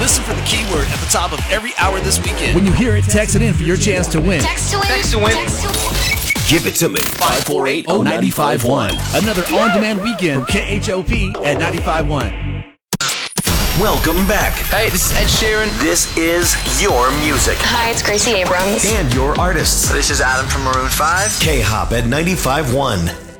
Listen for the keyword at the top of every hour this weekend. When you hear it, text it in for your chance to win. Text to win. Give it to me. 548-0951. Another on-demand weekend from KHOP at 95.1. Welcome back. Hey, this is Ed Sheeran. This is your music. Hi, it's Gracie Abrams. And your artists. This is Adam from Maroon 5. K-Hop at 95.1.